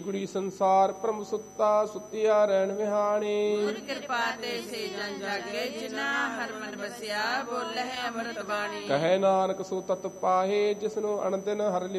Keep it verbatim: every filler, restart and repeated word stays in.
ਗੁੜੀ ਸੰਸਾਰ ਭ੍ਰਮ ਸੁੱਤਾ ਸੁੱਤਿਆ ਰਹਿਣ ਵਿਹਾਣੀ। ਗੁਰ ਕਿਰਪਾ ਤੇ ਸੇ ਜਨ ਜਾਗੇ ਜਿਨਾ ਹਰ ਮਨ ਬਸਿਆ ਬੋਲੇ ਅੰਮ੍ਰਿਤ ਬਾਣੀ। ਕਹੇ ਨਾਨਕ ਸੋ ਤਤ ਪਾਹੇ ਜਿਸਨੂੰ ਅਣਦਿਨ ਹਰਿ